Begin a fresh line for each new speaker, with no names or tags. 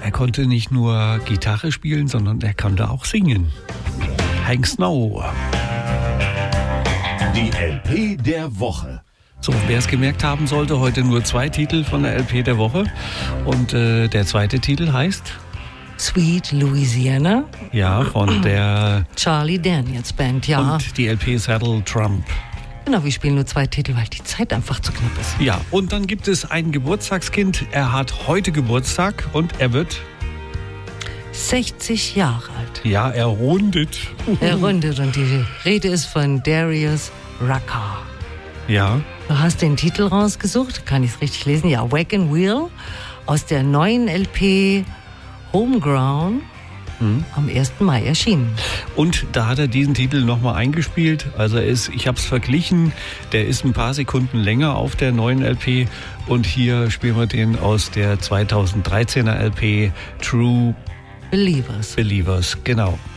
er konnte nicht nur Gitarre spielen, sondern er konnte auch singen. Hank Snow.
Die LP der Woche.
So, wer es gemerkt haben sollte, heute nur 2 Titel von der LP der Woche. Und der zweite Titel heißt?
Sweet Louisiana.
Ja, von der
Charlie Daniels Band, ja.
Und die LP Saddle Trump.
Genau, wir spielen nur 2 Titel, weil die Zeit einfach zu knapp ist.
Ja, und dann gibt es ein Geburtstagskind. Er hat heute Geburtstag und er wird
60 Jahre alt.
Ja, er rundet.
Er rundet und die Rede ist von Darius Rucker.
Ja.
Du hast den Titel rausgesucht, kann ich es richtig lesen? Ja, Wagon Wheel aus der neuen LP Homegrown. Am 1. Mai erschienen.
Und da hat er diesen Titel nochmal eingespielt. Also ich habe es verglichen, der ist ein paar Sekunden länger auf der neuen LP. Und hier spielen wir den aus der 2013er LP True
Believers.
Believers, genau.